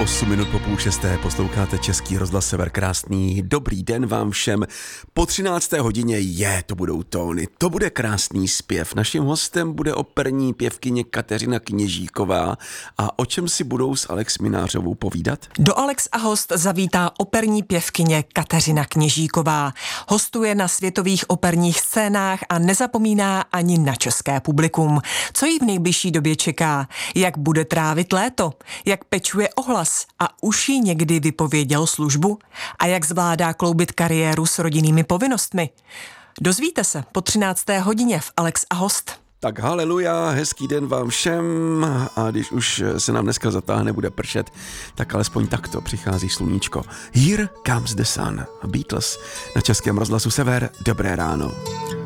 8 minut po půl šesté posloucháte Český rozhlas Sever. Krásný dobrý den vám všem. Po 13. hodině to budou tóny, to bude krásný zpěv. Naším hostem bude operní pěvkyně Kateřina Kněžíková. A o čem si budou s Alex Minářovou povídat? Do Alex a host zavítá operní pěvkyně Kateřina Kněžíková. Hostuje na světových operních scénách a nezapomíná ani na české publikum. Co jí v nejbližší době čeká? Jak bude trávit léto? Jak pečuje o hlas a už jí někdy vypověděl službu? A jak zvládá kloubit kariéru s rodinnými povinnostmi? Dozvíte se po 13. hodině v Alex a host. Tak haleluja, hezký den vám všem a když už se nám dneska zatáhne, bude pršet, tak alespoň takto přichází sluníčko. Here comes the sun. Beatles na Českém rozhlasu Sever. Dobré ráno.